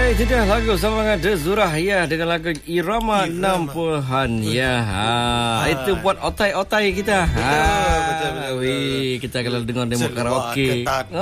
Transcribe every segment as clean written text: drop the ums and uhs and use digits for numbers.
Itu dia lagu sama dengan The Zurahiyah dengan lagu Irama 60-an ya. Itu buat otai-otai kita. Betul. Wih, kita kalau dengar demo karaoke.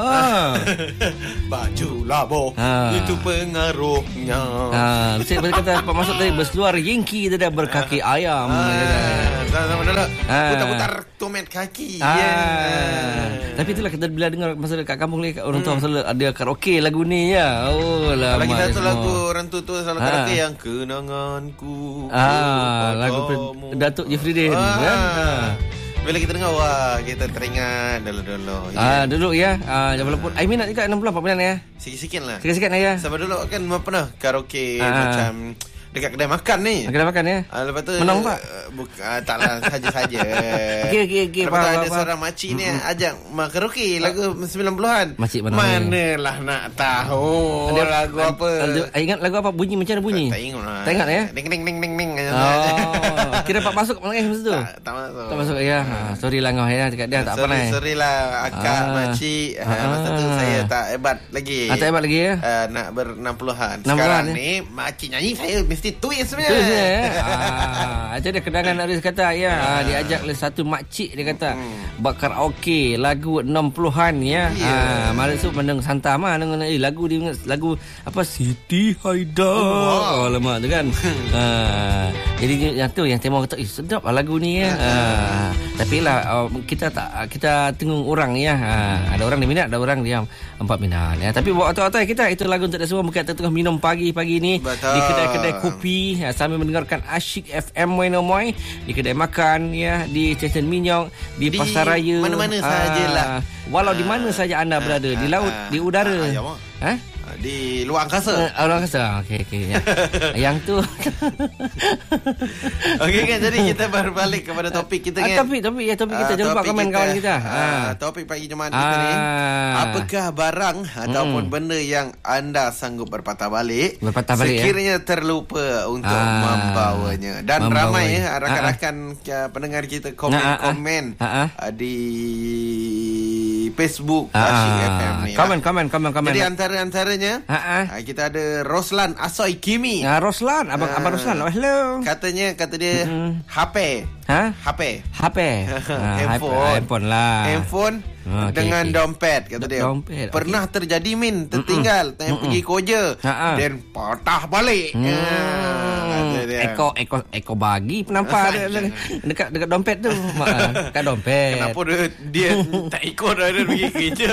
Baju labo. Itu pengaruhnya. Saya kata Pak Masud tadi berseluar Yankee tidak berkaki ayam. Sama-sama dulu. Putar-putar tomat kaki. Tapi itulah kita bila dengar masa dekat kampung ni orang tua selalu ada karaoke lagu ni ya. Oh lama. Kalau kita tu lagu orang tu selalu karaoke yang kenanganku. Lagu Datuk Jeffrey kan. Bila kita dengar, wah, kita teringat dulu-dulu. Dulu ya. Walaupun I minat juga 60 40 ya. Sikit-sikit lah. Sikit-sikit lah ya. Sebab dulu kan pernah karaoke macam dekat kedai makan ni. Kedai makan ya. Lepas tu menang tak? Taklah, saja-saja. Okey. Lepas tu ada seorang makcik ni ajak karaoke lagu 90-an. Makcik manalah nak tahu lagu apa. Ingat lagu apa? Bunyi macam mana bunyi? Tak ingat lah. Tak ingat ya? Ding ding ding ding ding. Kira Pak masuk masa tu? Tak masuk. Tak masuk ya. Sorry lah ngah ya dekat dia tak apa lah. Sorry lah akak makcik. Masa tu saya tak hebat lagi. Tak hebat lagi ya? Nak ber-60-an. Sekarang ni makcik nyanyi saya mesti twist sebenarnya. Twist ya. Itu dia kedangan Aris kata ya. Diajak oleh satu makcik dia kata buat karaoke lagu 60-an ya. Mari tu meneng santam dengan lagu dia lagu apa Siti Haidar. Lama tu kan. Jadi yang tu yang tema kata sedap lah lagu ni ya. Tapi lah kita tengok orang ya. Ada orang dia minat, ada orang dia empat minat ya. Tapi buat otak-otak kita itu lagu untuk semua mungkin tengah minum pagi-pagi ni. Betul. Di kedai-kedai kopi sambil mendengarkan Asyik FM Moinomoy, di kedai makan ya, di stesen Minyong, di pasar raya, mana-mana sajalah. Walau di mana saja anda berada, di laut, di udara. Di luar angkasa. Luar angkasa. Okey. Yang tu. Okey kan, jadi kita baru balik kepada topik kita kan. Topik kita jangan lupa komen kawan kita. Topik pagi Jumaat kita ni. Apakah barang ataupun benda yang anda sanggup berpatah balik sekiranya terlupa untuk membawanya. Dan ramai rakan-rakan pendengar kita komen di Facebook Asyik FM ni. Komen. Jadi antaranya kita ada Roslan Asoy Kimi. Roslan, abang Roslan. Hello. Kata dia HP. Handphone lah. Handphone dengan dompet kata dia. Pernah terjadi tertinggal time pergi kerja dan patah balik. Eko bagi penampak dekat dompet tu. Dekat dompet. Kenapa dia tak ikut dia pergi kerja?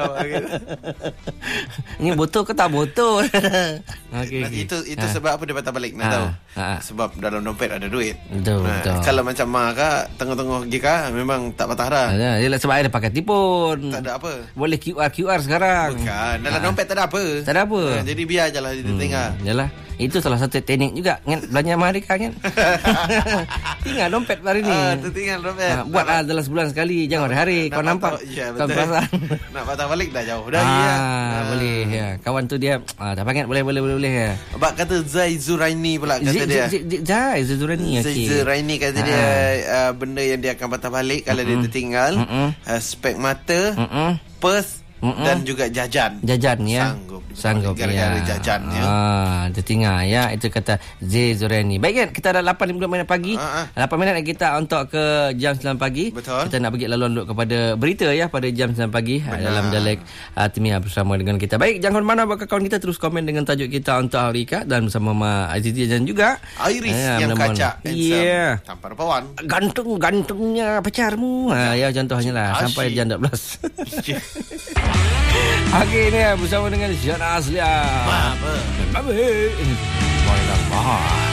Ini botol ke tak botol? Itu sebab apa dia patah balik nak tahu? Sebab dalam dompet ada duit. Betul. Kalau macam mak tengah-tengah gika memang tak patah dah. Sebab ada pakai tipun. Tak ada apa. Boleh QR sekarang. Bukan. Dalam dompet tak ada apa. Tak ada apa. Jadi biar je lah dia tinggal. Yalah. Itu salah satu teknik juga kan, belanja mereka kan. Tinggal dompet hari ni. Tinggal dompet. Buatlah dalam sebulan sekali, jangan hari-hari kau nampak. Kau perasan. Nak patah balik dah jauh dah. Boleh ya. Kawan tu dia tak panggil boleh ya. Abang kata Zai Zuraini pula kata dia. Zai Zuraini. Zai Zuraini kata dia benda yang dia akan patah balik kalau dia tertinggal, spek mata, purse dan juga jajan ya. Sanggup gara-gara jajan ya. Tertinggal ya. Itu kata Z Zurani. Baik kan, kita ada 8.50 minit pagi. 8 minit kita untuk ke jam 9 pagi. Betul. Kita nak bagi laluan dulu kepada berita ya pada jam 9 pagi. Dalam dialek Timia bersama dengan kita. Baik, jangan mana bakal kawan kita terus komen dengan tajuk kita untuk hari ini dan bersama Azizi dan juga Iris yang kacak tanpa rupawan. Gantungnya pacarmu. Ya contohnya lah sampai jam 12. Okey ni bersama dengan Syara Aslia. Baba. Bye.